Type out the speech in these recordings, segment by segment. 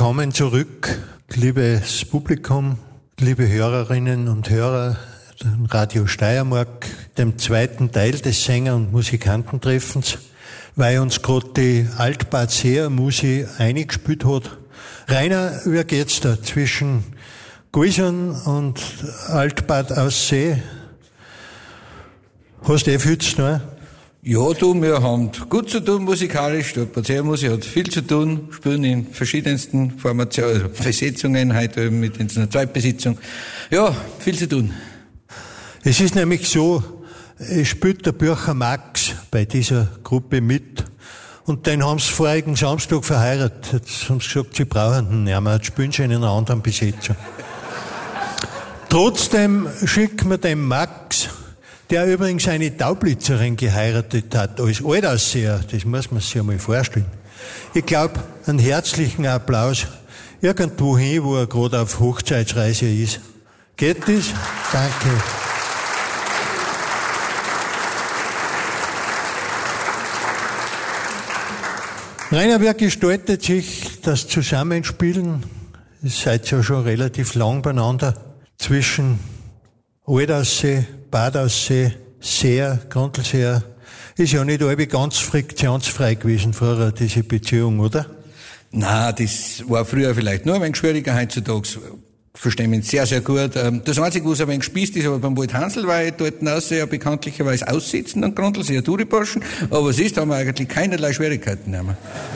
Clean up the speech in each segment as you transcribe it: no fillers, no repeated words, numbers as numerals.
willkommen zurück, liebes Publikum, liebe Hörerinnen und Hörer, Radio Steiermark, dem zweiten Teil des Sänger- und Musikantentreffens, weil uns gerade die Altbad Seer Musi eingespielt hat. Rainer, wie geht's da zwischen Guisern und Altbad Aussee? Hast du viel zu tun? Ja, du, wir haben gut zu tun musikalisch. Die Altbad Seer Musi hat viel zu tun, spielen in verschiedensten Formationen, also Besetzungen, heute mit in einer Zweitbesitzung. Ja, viel zu tun. Es ist nämlich so, es spielt der Bücher Max bei dieser Gruppe mit. Und den haben sie vorigen Samstag verheiratet. Jetzt haben sie gesagt, sie brauchen ihn nicht mehr. Jetzt spielen sie in einer anderen Besetzung. Trotzdem schicken wir dem Max, der übrigens eine Taublitzerin geheiratet hat, als Altausseher. Das muss man sich einmal vorstellen. Ich glaube, einen herzlichen Applaus irgendwo hin, wo er gerade auf Hochzeitsreise ist. Geht das? Danke. Rainer, wie gestaltet sich das Zusammenspielen? Ihr seid ja schon relativ lang beieinander. Zwischen Altaussee, Badaussee, Seer, Grundlseer. Ist ja nicht alle ganz friktionsfrei gewesen vorher, diese Beziehung, oder? Na, das war früher vielleicht nur ein wenig schwieriger, heutzutage verstehen wir uns sehr, sehr gut. Das Einzige, was ein wenig spießt, ist aber beim Wald Hansl, weil dort aussehen ja bekanntlicherweise aussitzen und Grundlsee, ja Touriburschen. Aber sonst haben wir eigentlich keinerlei Schwierigkeiten mehr.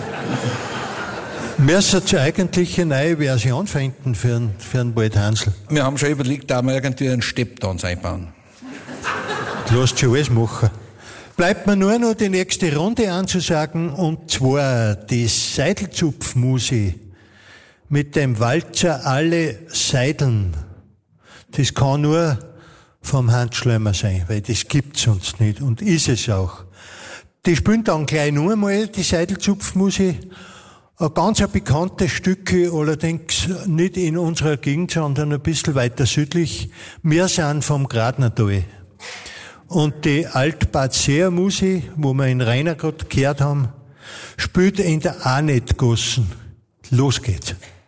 Müssen Sie eigentlich eine neue Version finden für den Wald Hansl? Wir haben schon überlegt, da wir irgendwie einen Stepptanz einbauen. Du lässt schon alles machen. Bleibt mir nur noch die nächste Runde anzusagen, und zwar die Seidelzupfmusi mit dem Walzer Alle Seideln. Das kann nur vom Hans Schlömer sein, weil das gibt's sonst nicht und ist es auch. Die spielen dann gleich nur einmal die Seidelzupfmusi. Ein ganz bekanntes Stücke, allerdings nicht in unserer Gegend, sondern ein bisschen weiter südlich. Wir sind vom Gradnertal. Und die Altbad Seer Musi, wo wir in Rainer gerade gehört haben, spielt in der Ahnetgossen. Los geht's.